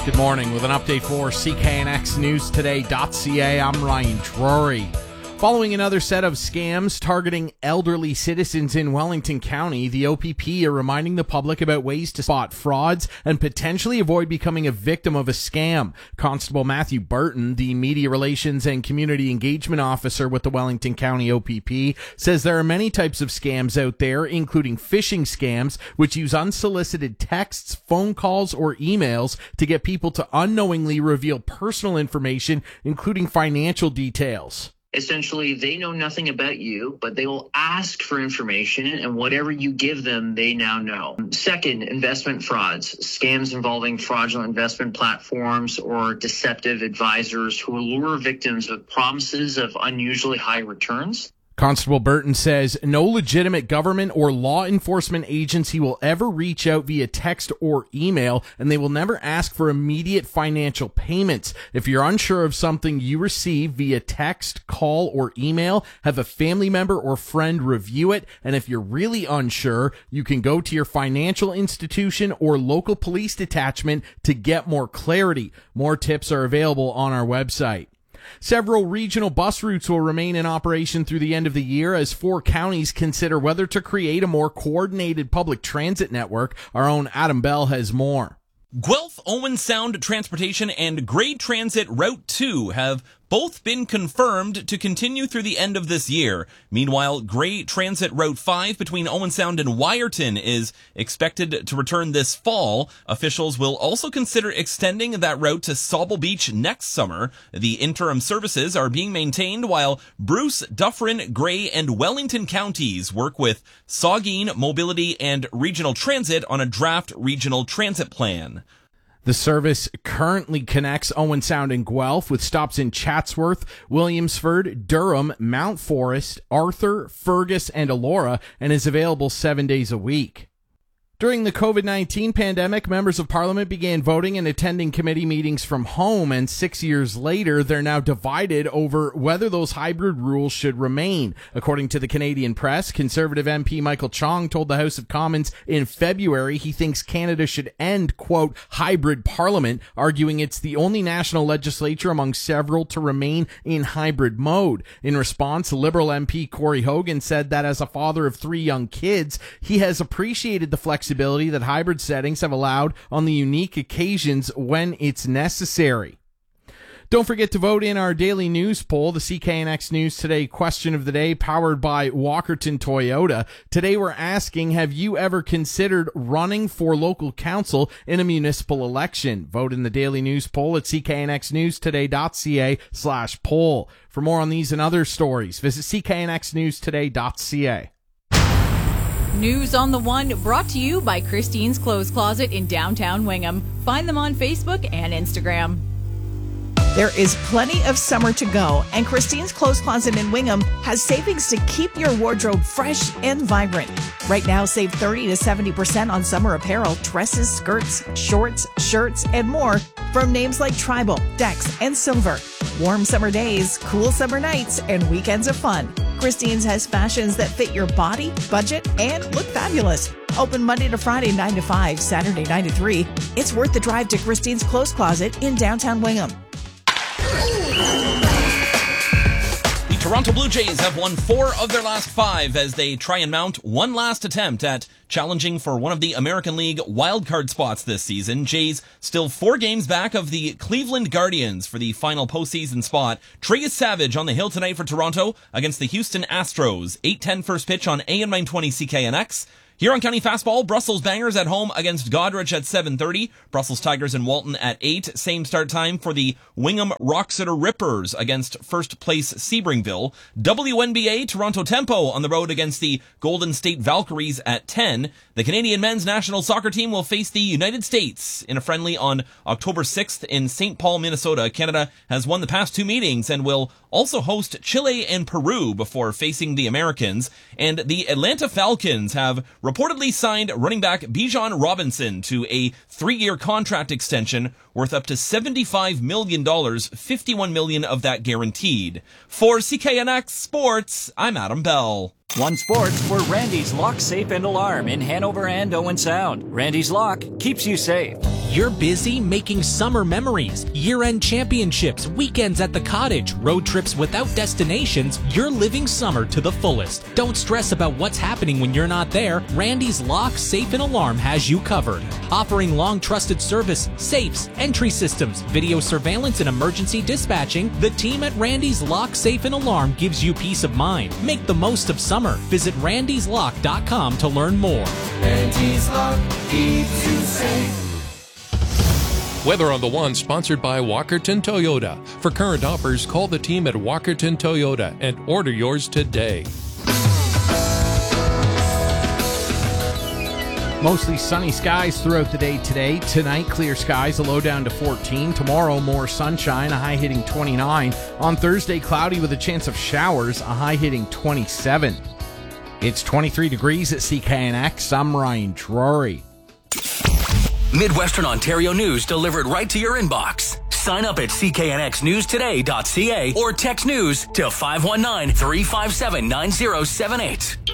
Good morning. With an update for CKNXNewsToday.ca, I'm Ryan Drury. Following another set of scams targeting elderly citizens in Wellington County, the OPP are reminding the public about ways to spot frauds and potentially avoid becoming a victim of a scam. Constable Matthew Burton, the Media Relations and Community Engagement Officer with the Wellington County OPP, says there are many types of scams out there, including phishing scams, which use unsolicited texts, phone calls, or emails to get people to unknowingly reveal personal information, including financial details. Essentially, they know nothing about you, but they will ask for information, and whatever you give them, they now know. Second, investment frauds, scams involving fraudulent investment platforms or deceptive advisors who lure victims with promises of unusually high returns. Constable Burton says no legitimate government or law enforcement agency will ever reach out via text or email, and they will never ask for immediate financial payments. If you're unsure of something you receive via text, call, or email, have a family member or friend review it, and if you're really unsure, you can go to your financial institution or local police detachment to get more clarity. More tips are available on our website. Several regional bus routes will remain in operation through the end of the year as 4 counties consider whether to create a more coordinated public transit network. Our own Adam Bell has more. Guelph, Owen Sound Transportation and Grey Transit Route 2 have both been confirmed to continue through the end of this year. Meanwhile, Grey Transit Route 5 between Owen Sound and Wyerton is expected to return this fall. Officials will also consider extending that route to Sauble Beach next summer. The interim services are being maintained while Bruce, Dufferin, Grey, and Wellington counties work with Saugeen, Mobility, and Regional Transit on a draft regional transit plan. The service currently connects Owen Sound and Guelph with stops in Chatsworth, Williamsford, Durham, Mount Forest, Arthur, Fergus, and Elora, and is available 7 days a week. During the COVID-19 pandemic, members of Parliament began voting and attending committee meetings from home, and 6 years later, they're now divided over whether those hybrid rules should remain. According to the Canadian Press, Conservative MP Michael Chong told the House of Commons in February he thinks Canada should end, quote, hybrid parliament, arguing it's the only national legislature among several to remain in hybrid mode. In response, Liberal MP Corey Hogan said that as a father of 3 young kids, he has appreciated the flexibility that hybrid settings have allowed on the unique occasions when it's necessary. Don't forget to vote in our daily news poll, the CKNX News Today question of the day, powered by Walkerton Toyota. Today we're asking, have you ever considered running for local council in a municipal election? Vote in the daily news poll at cknxnewstoday.ca/poll. For more on these and other stories, visit cknxnewstoday.ca. News on the One, brought to you by Christine's Clothes Closet in downtown Wingham. Find them on Facebook and Instagram. There is plenty of summer to go, and Christine's Clothes Closet in Wingham has savings to keep your wardrobe fresh and vibrant. Right now, save 30 to 70% on summer apparel, dresses, skirts, shorts, shirts, and more from names like Tribal, Dex, and Silver. Warm summer days, cool summer nights, and weekends of fun. Christine's has fashions that fit your body, budget, and look fabulous. Open Monday to Friday, 9 to 5, Saturday, 9 to 3. It's worth the drive to Christine's Clothes Closet in downtown Wingham. The Toronto Blue Jays have won 4 of their last 5 as they try and mount one last attempt at challenging for one of the American League wildcard spots this season. Jays still 4 games back of the Cleveland Guardians for the final postseason spot. Trey Savage on the hill tonight for Toronto against the Houston Astros. 8:10 first pitch on AM 920 CKNX. Huron County Fastball, Brussels Bangers at home against Goderich at 7:30. Brussels Tigers and Walton at 8. Same start time for the Wingham Roxeter Rippers against first place Sebringville. WNBA, Toronto Tempo on the road against the Golden State Valkyries at 10. The Canadian men's national soccer team will face the United States in a friendly on October 6th in St. Paul, Minnesota. Canada has won the past 2 meetings and will also host Chile and Peru before facing the Americans. And the Atlanta Falcons have reportedly signed running back Bijan Robinson to a 3-year contract extension worth up to $75 million, $51 million of that guaranteed. For CKNX Sports, I'm Adam Bell. One Sports for Randy's Lock, Safe, and Alarm in Hanover and Owen Sound. Randy's Lock keeps you safe. You're busy making summer memories, year-end championships, weekends at the cottage, road trips without destinations. You're living summer to the fullest. Don't stress about what's happening when you're not there. Randy's Lock, Safe, and Alarm has you covered. Offering long trusted service, safes, entry systems, video surveillance, and emergency dispatching, the team at Randy's Lock, Safe, and Alarm gives you peace of mind. Make the most of summer. Visit randyslock.com to learn more. Randy's Lock keeps you safe. Weather on the One, sponsored by Walkerton Toyota. For current offers, call the team at Walkerton Toyota and order yours today. Mostly sunny skies throughout the day today. Tonight, clear skies, a low down to 14. Tomorrow, more sunshine, a high hitting 29. On Thursday, cloudy with a chance of showers, a high hitting 27. It's 23 degrees at CKNX. I'm Ryan Drury. Midwestern Ontario news delivered right to your inbox. Sign up at cknxnewstoday.ca or text news to 519-357-9078.